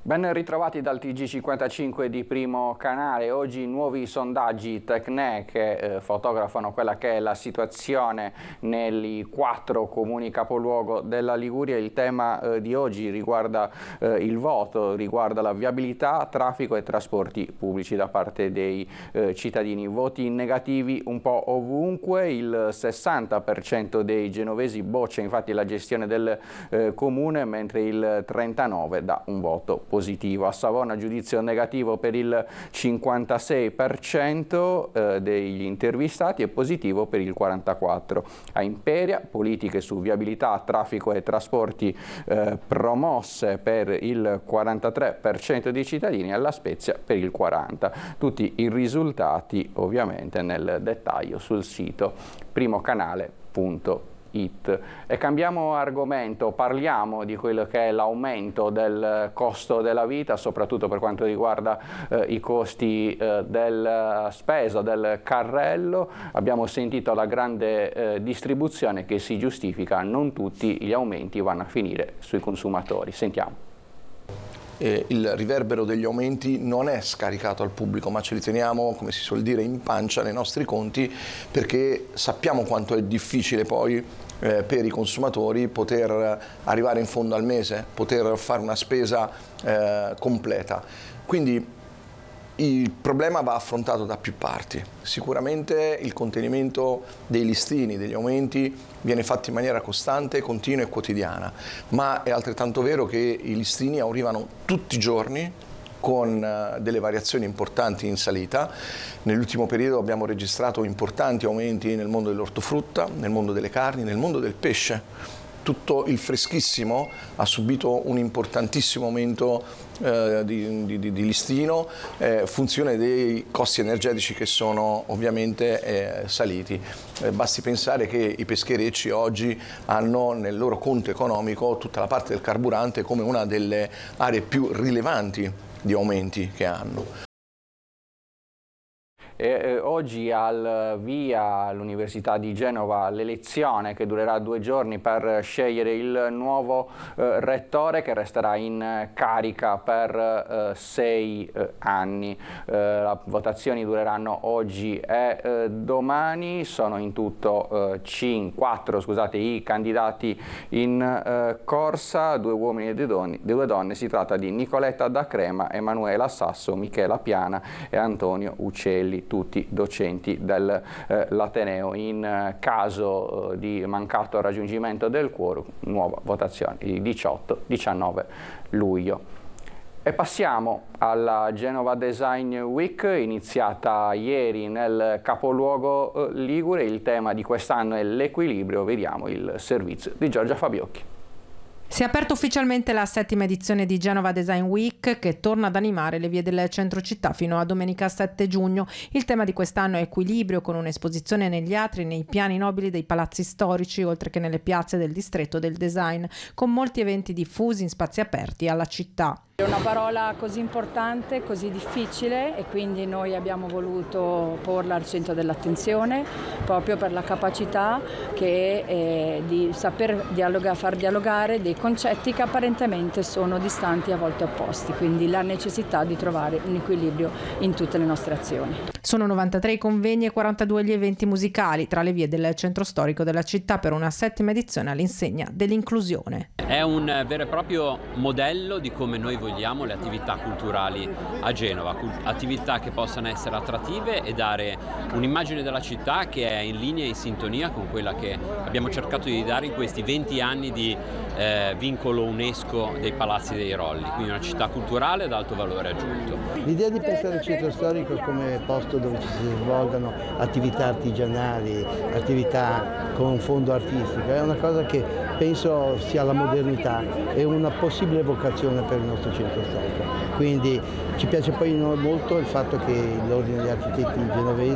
Ben ritrovati dal TG55 di Primo Canale. Oggi nuovi sondaggi Tecne che fotografano quella che è la situazione nei 4 comuni capoluogo della Liguria. Il tema di oggi riguarda il voto, riguarda la viabilità, traffico e trasporti pubblici da parte dei cittadini. Voti negativi un po' ovunque, il 60% dei genovesi boccia infatti la gestione del comune, mentre il 39% dà un voto positivo. A Savona giudizio negativo per il 56% degli intervistati e positivo per il 44%. A Imperia politiche su viabilità, traffico e trasporti promosse per il 43% dei cittadini, alla Spezia per il 40%. Tutti i risultati ovviamente nel dettaglio sul sito primocanale.it. E cambiamo argomento, parliamo di quello che è l'aumento del costo della vita, soprattutto per quanto riguarda i costi della spesa, del carrello. Abbiamo sentito la grande distribuzione che si giustifica, non tutti gli aumenti vanno a finire sui consumatori. Sentiamo. Il riverbero degli aumenti non è scaricato al pubblico, ma ce li teniamo, come si suol dire, in pancia nei nostri conti, perché sappiamo quanto è difficile poi per i consumatori poter arrivare in fondo al mese, poter fare una spesa completa. Quindi il problema va affrontato da più parti. Sicuramente il contenimento dei listini, degli aumenti, viene fatto in maniera costante, continua e quotidiana, ma è altrettanto vero che i listini arrivano tutti i giorni con delle variazioni importanti in salita. Nell'ultimo periodo abbiamo registrato importanti aumenti nel mondo dell'ortofrutta, nel mondo delle carni, nel mondo del pesce. Tutto il freschissimo ha subito un importantissimo aumento di listino, funzione dei costi energetici che sono ovviamente saliti. Basti pensare che i pescherecci oggi hanno nel loro conto economico tutta la parte del carburante come una delle aree più rilevanti di aumenti che hanno. Oggi al via all'Università di Genova l'elezione che durerà 2 giorni per scegliere il nuovo rettore, che resterà in carica per 6 anni. Le votazioni dureranno oggi e domani. Sono in tutto 4 i candidati in corsa, 2 uomini e 2 donne. Si tratta di Nicoletta Da Crema, Emanuela Sasso, Michela Piana e Antonio Uccelli, tutti docenti dell'Ateneo. In caso di mancato raggiungimento del quorum, nuova votazione il 18-19 luglio. E passiamo alla Genova Design Week, iniziata ieri nel capoluogo ligure. Il tema di quest'anno è l'equilibrio. Vediamo il servizio di Giorgia Fabiocchi. Si è aperta ufficialmente la 7ª edizione di Genova Design Week, che torna ad animare le vie del centro città fino a domenica 7 giugno. Il tema di quest'anno è equilibrio, con un'esposizione negli atri e nei piani nobili dei palazzi storici, oltre che nelle piazze del distretto del design, con molti eventi diffusi in spazi aperti alla città. È una parola così importante, così difficile, e quindi noi abbiamo voluto porla al centro dell'attenzione proprio per la capacità che di saper far dialogare dei concetti che apparentemente sono distanti, a volte opposti, quindi la necessità di trovare un equilibrio in tutte le nostre azioni. Sono 93 i convegni e 42 gli eventi musicali tra le vie del centro storico della città per una 7ª edizione all'insegna dell'inclusione. È un vero e proprio modello di come noi vogliamo le attività culturali a Genova, attività che possano essere attrattive e dare un'immagine della città che è in linea e in sintonia con quella che abbiamo cercato di dare in questi 20 anni di vincolo UNESCO dei Palazzi dei Rolli, quindi una città culturale ad alto valore aggiunto. L'idea di pensare al centro storico come posto dove ci si svolgano attività artigianali, attività con un fondo artistico, è una cosa che penso sia la modernità e una possibile vocazione per il nostro centro storico. Quindi ci piace poi molto il fatto che l'Ordine degli Architetti genovesi